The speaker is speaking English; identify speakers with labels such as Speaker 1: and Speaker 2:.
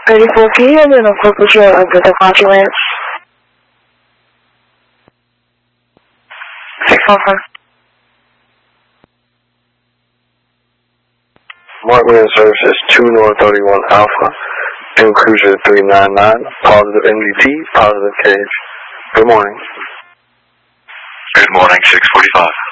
Speaker 1: 34P, and then of course with your Delta Quality Lance. 615.
Speaker 2: Markman Services 2 North 31 Alpha, in Cruiser 399, positive NDT, positive cage. Good morning.
Speaker 3: Good morning, 645.